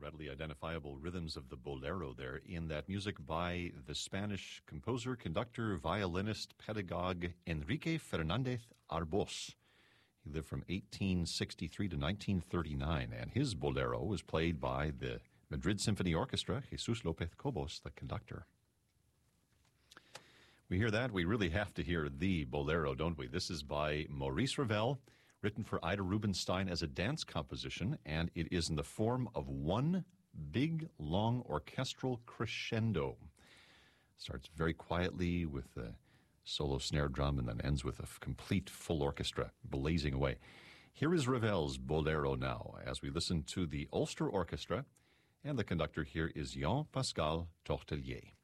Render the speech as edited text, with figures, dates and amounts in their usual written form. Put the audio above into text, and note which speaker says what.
Speaker 1: readily identifiable rhythms of the bolero there in that music by the Spanish composer, conductor, violinist, pedagogue Enrique Fernández Arbós. He lived from 1863 to 1939, and his bolero was played by the Madrid Symphony Orchestra, Jesus López Cobos, the conductor. We hear that, we really have to hear the bolero, don't we? This is by Maurice Ravel, written for Ida Rubinstein as a dance composition, and it is in the form of one big, long orchestral crescendo. Starts very quietly with a solo snare drum and then ends with a complete full orchestra blazing away. Here is Ravel's Bolero now, as we listen to the Ulster Orchestra, and the conductor here is Jean-Pascal Tortelier.